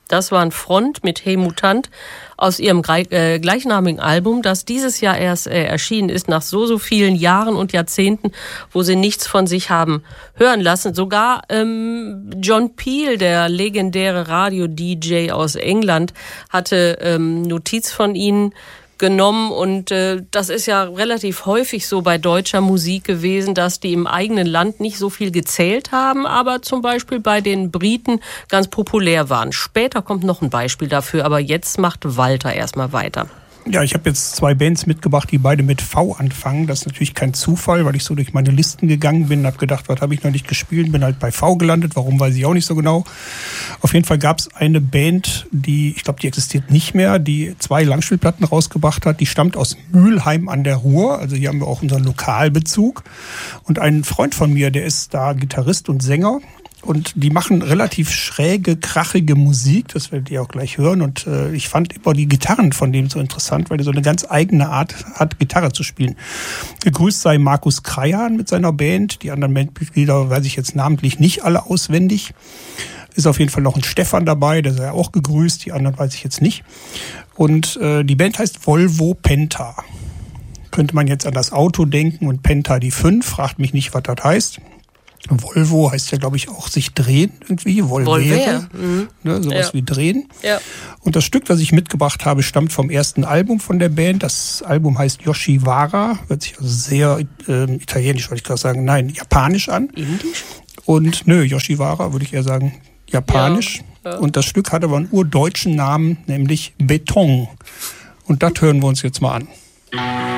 Das war ein Front mit Hey Mutant aus ihrem gleichnamigen Album, das dieses Jahr erst erschienen ist, nach so vielen Jahren und Jahrzehnten, wo sie nichts von sich haben hören lassen. Sogar John Peel, der legendäre Radio-DJ aus England, hatte Notiz von ihnen genommen und das ist ja relativ häufig so bei deutscher Musik gewesen, dass die im eigenen Land nicht so viel gezählt haben, aber zum Beispiel bei den Briten ganz populär waren. Später kommt noch ein Beispiel dafür, aber jetzt macht Walter erstmal weiter. Ja, ich habe jetzt 2 Bands mitgebracht, die beide mit V anfangen. Das ist natürlich kein Zufall, weil ich so durch meine Listen gegangen bin, habe gedacht, was habe ich noch nicht gespielt, bin halt bei V gelandet. Warum, weiß ich auch nicht so genau. Auf jeden Fall gab es eine Band, ich glaube, die existiert nicht mehr, die 2 Langspielplatten rausgebracht hat. Die stammt aus Mülheim an der Ruhr, also hier haben wir auch unseren Lokalbezug. Und ein Freund von mir, der ist da Gitarrist und Sänger. Und die machen relativ schräge, krachige Musik, das werdet ihr auch gleich hören. Und ich fand immer die Gitarren von dem so interessant, weil die so eine ganz eigene Art hat, Gitarre zu spielen. Gegrüßt sei Markus Kreihan mit seiner Band. Die anderen Bandmitglieder weiß ich jetzt namentlich nicht alle auswendig. Ist auf jeden Fall noch ein Stefan dabei, der sei auch gegrüßt. Die anderen weiß ich jetzt nicht. Und die Band heißt Volvo Penta. Könnte man jetzt an das Auto denken und Penta die 5. Fragt mich nicht, was das heißt. Volvo heißt ja, glaube ich, auch sich drehen irgendwie. Volvere. Ne, sowas wie drehen. Ja. Und das Stück, das ich mitgebracht habe, stammt vom ersten Album von der Band. Das Album heißt Yoshiwara. Hört sich also sehr italienisch, wollte ich gerade sagen. Nein, japanisch an. Indisch? Und Yoshiwara würde ich eher sagen japanisch. Ja. Und das Stück hat aber einen urdeutschen Namen, nämlich Beton. Und das hören wir uns jetzt mal an.